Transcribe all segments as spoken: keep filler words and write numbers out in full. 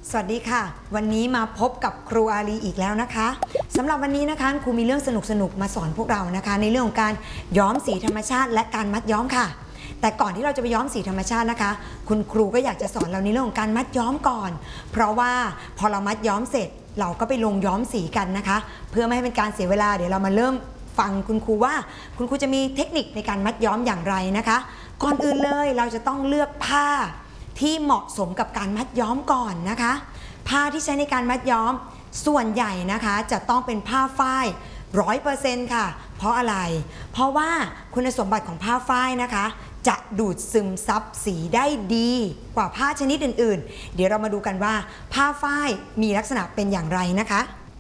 สวัสดีค่ะวันนี้มาพบกับครูอาลีอีกแล้วนะคะสำหรับวันนี้นะคะครูมีเรื่องสนุกๆมาสอนพวกเรานะคะในเรื่องของการย้อมสีธรรมชาติและการมัดย้อมค่ะแต่ก่อนที่เราจะไปย้อมสีธรรมชาตินะคะคุณครูก็อยากจะสอนเราในเรื่องของการมัดย้อมก่อนเพราะว่าพอเรามัดย้อมเสร็จเราก็ไปลงย้อมสีกันนะคะเพื่อไม่ให้เป็นการเสียเวลาเดี๋ยวเรามาเริ่มฟังคุณครูว่าคุณครูจะมีเทคนิคในการมัดย้อมอย่างไรนะคะก่อนอื่นเลยเราจะต้องเลือกผ้าที่เหมาะสมกับการมัดย้อมก่อนนะคะผ้าที่ใช้ในการมัดย้อมส่วนใหญ่นะคะจะต้องเป็นผ้าฝ้ายร้อยเปอร์เซ็นต์ค่ะเพราะอะไรเพราะว่าคุณสมบัติของผ้าฝ้ายนะคะจะดูดซึมซับสีได้ดีกว่าผ้าชนิดอื่นๆเดี๋ยวเรามาดูกันว่าผ้าฝ้ายมีลักษณะเป็นอย่างไรนะคะ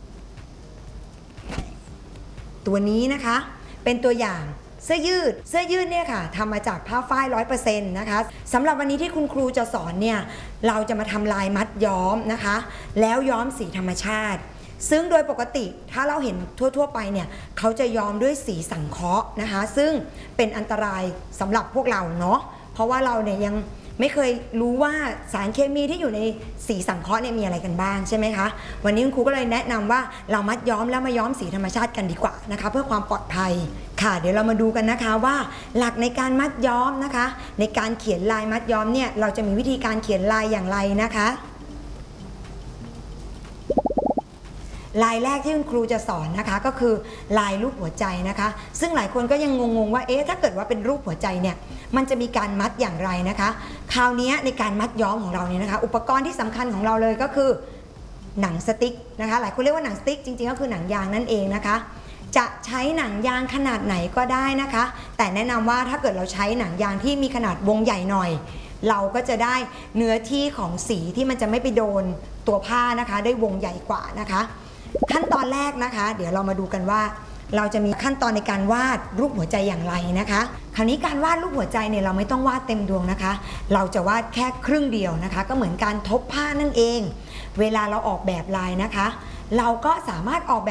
ตัวนี้นะคะเป็นตัวอย่างเสื้อยืดเสื้อยืดเนี่ยค่ะทำมาจากผ้าฝ้าย ร้อยเปอร์เซ็นต์ นะคะสำหรับวันนี้ที่คุณครูจะสอนเนี่ยเราจะมาทำลายมัดย้อมนะคะแล้วย้อมสีธรรมชาติซึ่งโดยปกติถ้าเราเห็นทั่วๆไปเนี่ยเขาจะย้อมด้วยสีสังเคราะห์นะคะซึ่งเป็นอันตรายสำหรับพวกเราเนาะเพราะว่าเราเนี่ยยังไม่เคยรู้ว่าสารเคมีที่อยู่ในสีสังเคราะห์เนี่ยมีอะไรกันบ้างใช่ไหมคะวันนี้คุณครูก็เลยแนะนำว่าเรามัดย้อมแล้วมาย้อมสีธรรมชาติกันดีกว่านะคะเพื่อความปลอดภัยค่ะเดี๋ยวเรามาดูกันนะคะว่าหลักในการมัดย้อมนะคะในการเขียนลายมัดย้อมเนี่ยเราจะมีวิธีการเขียนลายอย่างไรนะคะลายแรกที่คุณครูจะสอนนะคะก็คือลายรูปหัวใจนะคะซึ่งหลายคนก็ยังงงๆว่าเอ๊ะถ้าเกิดว่าเป็นรูปหัวใจเนี่ยมันจะมีการมัดอย่างไรนะคะคราวนี้ในการมัดย้อมของเราเนี่ยนะคะอุปกรณ์ที่สำคัญของเราเลยก็คือหนังสติ๊กนะคะหลายคนเรียกว่าหนังสติ๊กจริงๆก็คือหนังยางนั่นเองนะคะจะใช้หนังยางขนาดไหนก็ได้นะคะแต่แนะนำว่าถ้าเกิดเราใช้หนังยางที่มีขนาดวงใหญ่หน่อยเราก็จะได้เนื้อที่ของสีที่มันจะไม่ไปโดนตัวผ้านะคะได้วงใหญ่กว่านะคะขั้นตอนแรกนะคะเดี๋ยวเรามาดูกันว่าเราจะมีขั้นตอนในการวาดรูปหัวใจอย่างไรนะคะคราวนี้การวาดรูปหัวใจเนี่ยเราไม่ต้องวาดเต็มดวงนะคะเราจะวาดแค่ครึ่งเดียวนะคะก็เหมือนการทบผ้านั่นเองเวลาเราออกแบบลายนะคะเราก็สามารถออกแบบ